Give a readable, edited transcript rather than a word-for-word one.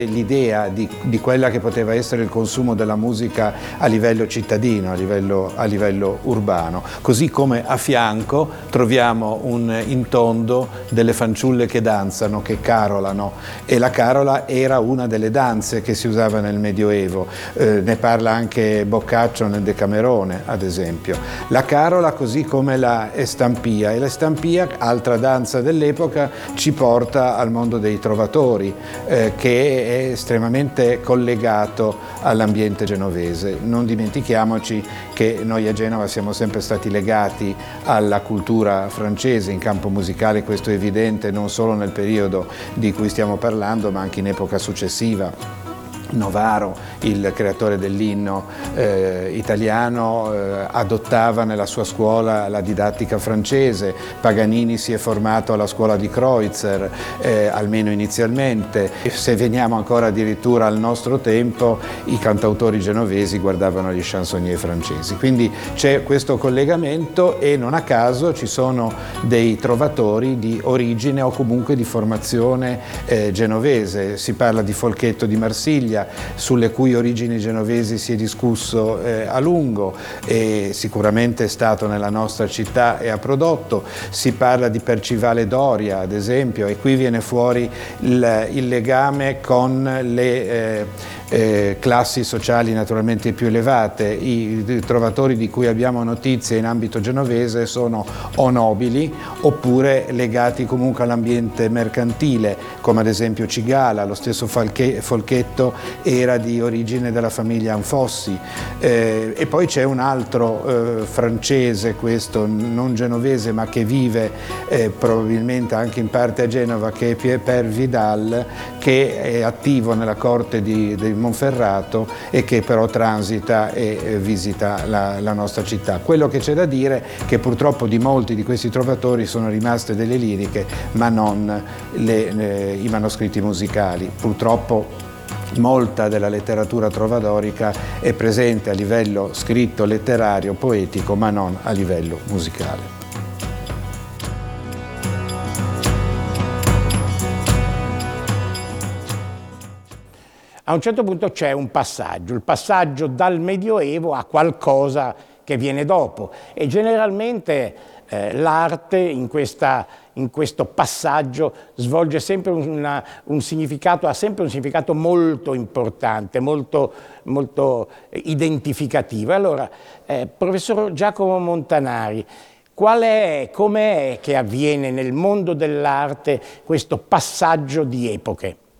l'idea di quella che poteva essere il consumo della musica a livello cittadino, a livello urbano, così come a fianco troviamo un intondo delle fanciulle che danzano, che carolano, e la carola era una delle danze che si usava nel Medioevo, ne parla anche Boccaccio nel Decamerone ad esempio. La carola così come la estampia, e la estampia, altra danza dell'epoca, ci porta al mondo dei trovatori, che è estremamente collegato all'ambiente genovese. Non dimentichiamoci che noi a Genova siamo sempre stati legati alla cultura francese in campo musicale, questo è evidente non solo nel periodo di cui stiamo parlando, ma anche in epoca successiva. Novaro, il creatore dell'inno italiano, adottava nella sua scuola la didattica francese. Paganini si è formato alla scuola di Kreutzer, almeno inizialmente. E se veniamo ancora addirittura al nostro tempo, i cantautori genovesi guardavano gli chansonnier francesi. Quindi c'è questo collegamento, e non a caso ci sono dei trovatori di origine o comunque di formazione genovese. Si parla di Folchetto di Marsiglia, sulle cui origini genovesi si è discusso a lungo, e sicuramente è stato nella nostra città e ha prodotto. Si parla di Percivale Doria ad esempio, e qui viene fuori il legame con le classi sociali naturalmente più elevate. I trovatori di cui abbiamo notizie in ambito genovese sono o nobili oppure legati comunque all'ambiente mercantile, come ad esempio Cigala. Lo stesso Folchetto era di origine della famiglia Anfossi, e poi c'è un altro francese, questo non genovese ma che vive probabilmente anche in parte a Genova, che è Pierre Vidal, che è attivo nella corte di Monferrato e che però transita e visita la nostra città. Quello che c'è da dire è che purtroppo di molti di questi trovatori sono rimaste delle liriche ma non i manoscritti musicali. Purtroppo molta della letteratura trovadorica è presente a livello scritto, letterario, poetico, ma non a livello musicale. A un certo punto c'è un passaggio, il passaggio dal Medioevo a qualcosa che viene dopo, e generalmente l'arte in questo passaggio svolge sempre un significato, ha sempre un significato molto importante, molto identificativo. Allora, professor Giacomo Montanari, com'è che avviene nel mondo dell'arte questo passaggio di epoche?